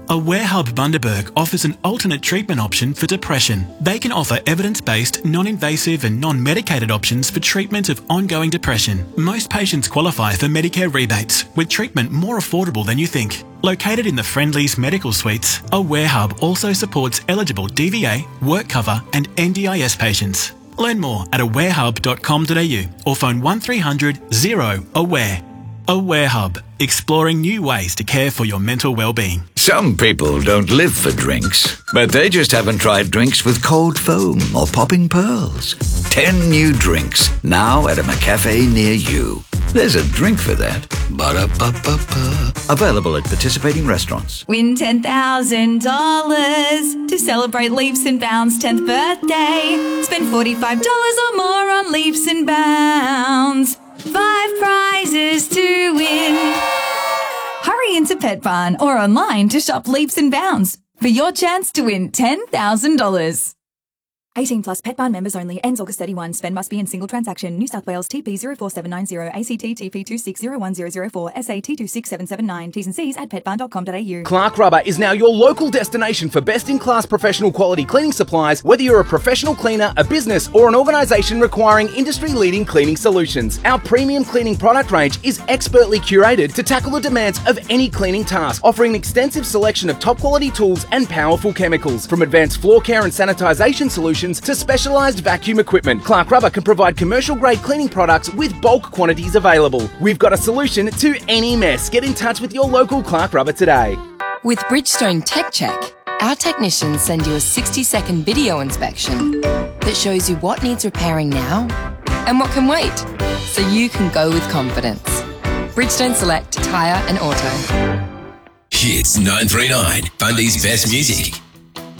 Aware Hub Bundaberg offers an alternate treatment option for depression. They can offer evidence-based, non-invasive and non-medicated options for treatment of ongoing depression. Most patients qualify for Medicare rebates, with treatment more affordable than you think. Located in the Friendly's medical suites, Aware Hub also supports eligible DVA, work cover and NDIS patients. Learn more at awarehub.com.au or phone 1300 0AWARE. Aware Hub, exploring new ways to care for your mental well-being. Some people don't live for drinks, but they just haven't tried drinks with cold foam or popping pearls. 10 new drinks, now at a McCafe near you. There's a drink for that. Ba-da-ba-ba-ba. Available at participating restaurants. Win $10,000 to celebrate Leaps and Bounds 10th birthday. Spend $45 or more on Leaps and Bounds. 5 prizes to win. Hurry into Pet Barn or online to shop Leaps and Bounds for your chance to win $10,000. 18 plus Pet Barn members only. Ends August 31. Spend must be in single transaction. New South Wales TP 04790 ACT TP 2601004 SA T26779. T's and C's at petbarn.com.au. Clark Rubber is now your local destination for best-in-class professional quality cleaning supplies, whether you're a professional cleaner, a business or an organisation requiring industry-leading cleaning solutions. Our premium cleaning product range is expertly curated to tackle the demands of any cleaning task, offering an extensive selection of top-quality tools and powerful chemicals. From advanced floor care and sanitisation solutions to specialised vacuum equipment, Clark Rubber can provide commercial-grade cleaning products with bulk quantities available. We've got a solution to any mess. Get in touch with your local Clark Rubber today. With Bridgestone Tech Check, our technicians send you a 60-second video inspection that shows you what needs repairing now and what can wait, so you can go with confidence. Bridgestone Select Tyre and Auto. Hits 939, Bundy's best music.